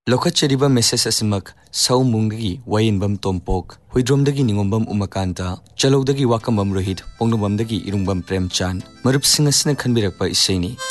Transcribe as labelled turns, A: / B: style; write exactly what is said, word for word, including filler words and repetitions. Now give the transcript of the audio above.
A: लौखꯠचरिबा message असिमक सौमुंगगी वायिनबम तोम्पोक हुइद्रोमदगी निंगोंबम उमाकांता चलौदगी वाकमबम Rohit पोंगनोबमदगी इरुंगबम प्रेमचांद मरुपसिंग असना खनबिरकपा इसैनी।